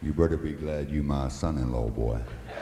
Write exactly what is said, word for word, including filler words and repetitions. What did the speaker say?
You better be glad you my son-in-law, boy.